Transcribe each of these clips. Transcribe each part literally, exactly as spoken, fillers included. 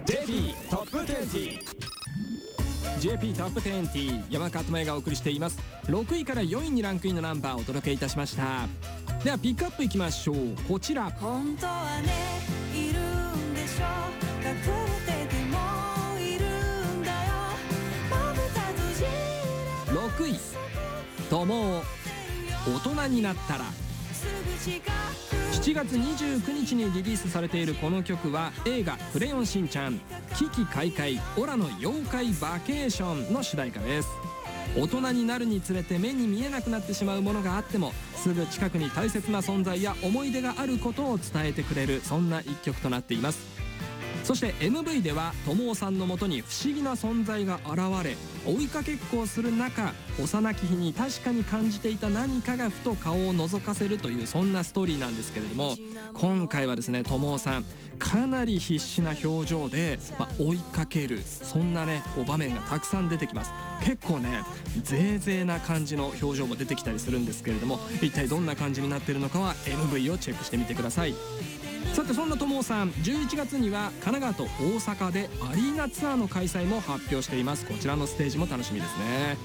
ジェーピー トップにじゅう。 ジェーピー トップにじゅう、山川智也がお送りしています。ろくいからよんいにランクインのナンバーをお届けいたしました。ではピックアップいきましょう。こちら、 本当はねいるんでしょ、隠れててもいるんだよ、まぶた閉じればろくい、友を大人になったら。 すぐ近くしちがつにじゅうくにちにリリースされているこの曲は映画「クレヨンしんちゃん危機開会オラの妖怪バケーション」の主題歌です。大人になるにつれて目に見えなくなってしまうものがあっても、すぐ近くに大切な存在や思い出があることを伝えてくれる、そんな一曲となっています。そして エムブイ では友緒さんのもとに不思議な存在が現れ、追いかけっこをする中、幼き日に確かに感じていた何かがふと顔を覗かせるという、そんなストーリーなんですけれども、今回はですね、友緒さんかなり必死な表情で、まあ、追いかける、そんなねこう場面がたくさん出てきます。結構ねぜいぜいな感じの表情も出てきたりするんですけれども、一体どんな感じになっているのかは エムブイ をチェックしてみてください。さて、そんな友緒さん、じゅういちがつには神奈川と大阪でアリーナツアーの開催も発表しています。こちらのステージも楽しみですね。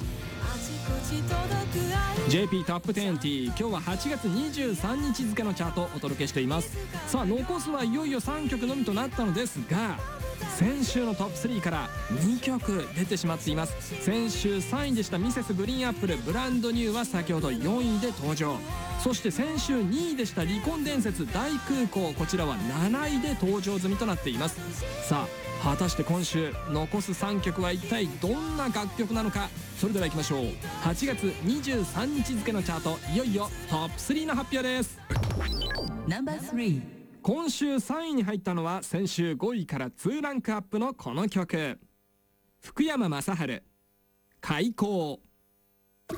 ジェーピー トップにじゅう、今日ははちがつにじゅうさんにち付のチャートをお届けしています。さあ、残すはいよいよさんきょくのみとなったのですが、先週のトップスリーからにきょく出てしまっています。先週さんいでしたミセスグリーンアップルブランドニューは先ほどよんいで登場。そして先週にいでした離婚伝説大空港、こちらはなないで登場済みとなっています。さあ、果たして今週残すさんきょくは一体どんな楽曲なのか。それではいきましょう。はちがつにじゅうさんにち付のチャート、いよいよトップスリーの発表です。 ナンバースリー、 今週さんいに入ったのは先週ごいからにランクアップのこの曲、福山雅治、開口。